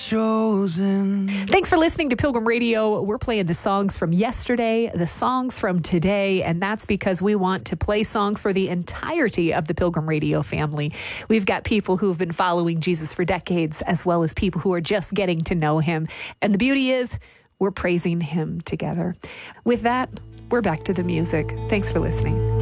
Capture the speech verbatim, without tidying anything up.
chosen. Thanks for listening to Pilgrim Radio. We're playing the songs from yesterday, the songs from today, and that's because we want to play songs for the entirety of the Pilgrim Radio family. We've got people who've been following Jesus for decades, as well as people who are just getting to know him. And the beauty is, we're praising him together. With that, we're back to the music. Thanks for listening.